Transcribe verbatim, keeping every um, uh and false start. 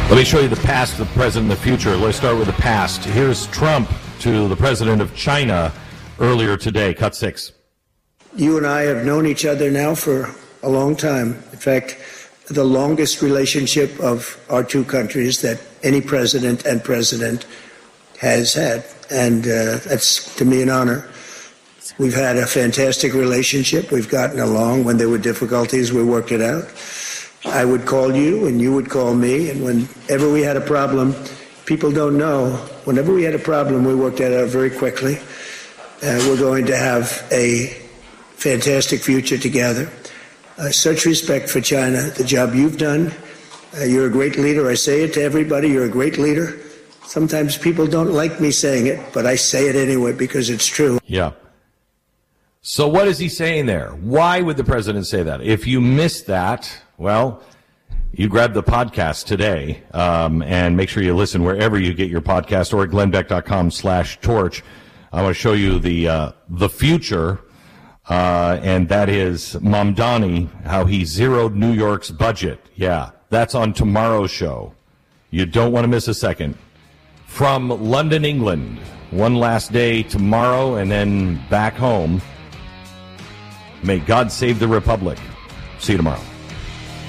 Let me show you the past, the present, and the future. Let's start with the past. Here's Trump to the president of China earlier today. Cut six. You and I have known each other now for a long time. In fact, the longest relationship of our two countries that any president and president has had. And uh, that's, to me, an honor. We've had a fantastic relationship. We've gotten along. When there were difficulties, we worked it out. I would call you and you would call me. And whenever we had a problem, people don't know, whenever we had a problem, we worked that out very quickly. Uh, we're going to have a fantastic future together. Uh, such respect for China, the job you've done. Uh, you're a great leader. I say it to everybody. You're a great leader. Sometimes people don't like me saying it, but I say it anyway because it's true. Yeah. So what is he saying there? Why would the president say that? If you missed that, well, you grab the podcast today um, and make sure you listen wherever you get your podcast or at glennbeck.com slash torch. I want to show you the uh, the future, uh, and that is Mamdani, how he zeroed New York's budget. Yeah, that's on tomorrow's show. You don't want to miss a second. From London, England, one last day tomorrow and then back home. May God save the Republic. See you tomorrow.